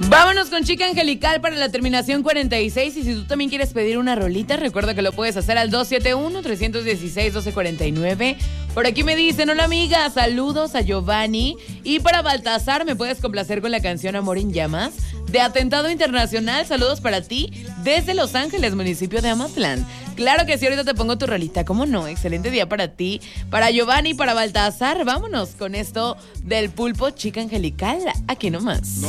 Vámonos con Chica Angelical para la terminación 46. Y si tú también quieres pedir una rolita, recuerda que lo puedes hacer al 271-316-1249. Por aquí me dicen, hola amiga, saludos a Giovanni. Y para Baltasar, ¿me puedes complacer con la canción Amor en Llamas? De Atentado Internacional, saludos para ti desde Los Ángeles, municipio de Amatlán. Claro que sí, ahorita te pongo tu rolita, ¿cómo no? Excelente día para ti, para Giovanni, para Baltasar. Vámonos con esto del pulpo Chica Angelical, aquí nomás.